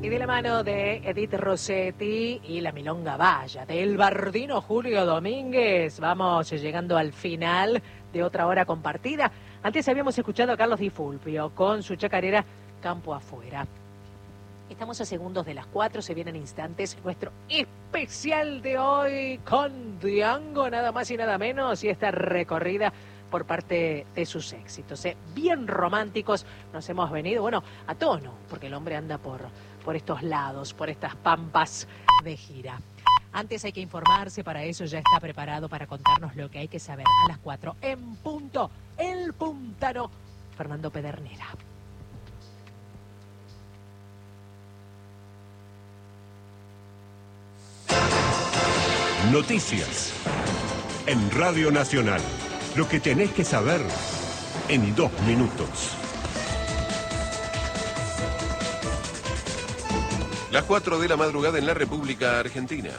Y de la mano de Edith Rossetti y la milonga vaya del bardino Julio Domínguez, vamos llegando al final de otra hora compartida. Antes habíamos escuchado a Carlos Di Fulvio con su chacarera Campo Afuera. Estamos a segundos de las 4, se vienen instantes nuestro especial de hoy con Diango, nada más y nada menos, y esta recorrida por parte de sus éxitos. Bien románticos nos hemos venido, bueno, a tono, porque el hombre anda por estos lados, por estas pampas de gira. Antes hay que informarse, para eso ya está preparado para contarnos lo que hay que saber a las 4 en punto, el puntano Fernando Pedernera. Noticias en Radio Nacional. Lo que tenés que saber en 2 minutos. Las 4 de la madrugada en la República Argentina.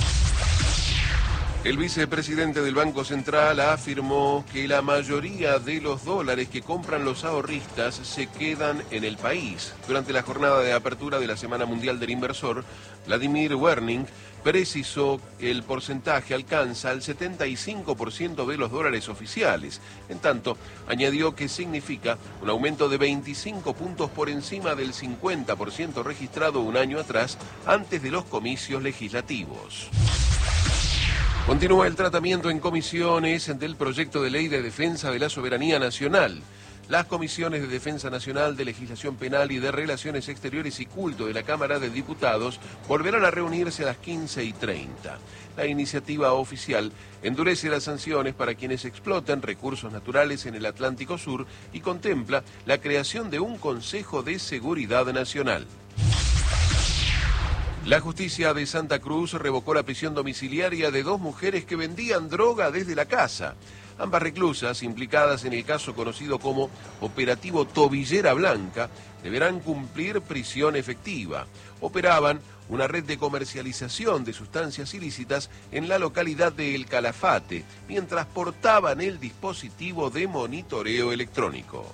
El vicepresidente del Banco Central afirmó que la mayoría de los dólares que compran los ahorristas se quedan en el país. Durante la jornada de apertura de la Semana Mundial del Inversor, Vladimir Werning precisó que el porcentaje alcanza el 75% de los dólares oficiales. En tanto, añadió que significa un aumento de 25 puntos por encima del 50% registrado un año atrás, antes de los comicios legislativos. Continúa el tratamiento en comisiones del proyecto de ley de defensa de la soberanía nacional. Las comisiones de Defensa Nacional, de Legislación Penal y de Relaciones Exteriores y Culto de la Cámara de Diputados volverán a reunirse a las 15:30. La iniciativa oficial endurece las sanciones para quienes explotan recursos naturales en el Atlántico Sur y contempla la creación de un Consejo de Seguridad Nacional. La justicia de Santa Cruz revocó la prisión domiciliaria de 2 mujeres que vendían droga desde la casa. Ambas reclusas, implicadas en el caso conocido como Operativo Tobillera Blanca, deberán cumplir prisión efectiva. Operaban una red de comercialización de sustancias ilícitas en la localidad de El Calafate, mientras portaban el dispositivo de monitoreo electrónico.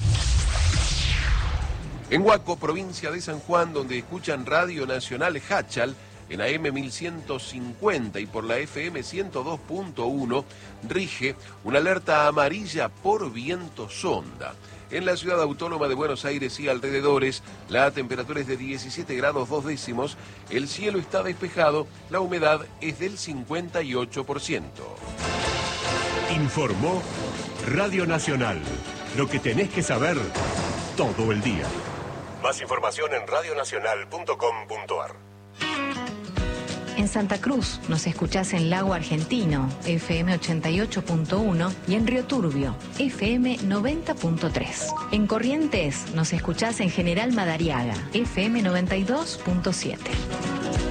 En Huaco, provincia de San Juan, donde escuchan Radio Nacional Hachal, en AM 1150 y por la FM 102.1, rige una alerta amarilla por viento sonda. En la ciudad autónoma de Buenos Aires y alrededores, la temperatura es de 17 grados 2 décimos, el cielo está despejado, la humedad es del 58%. Informó Radio Nacional. Lo que tenés que saber todo el día. Más información en radionacional.com.ar. En Santa Cruz nos escuchás en Lago Argentino, FM 88.1, y en Río Turbio, FM 90.3. En Corrientes nos escuchás en General Madariaga, FM 92.7.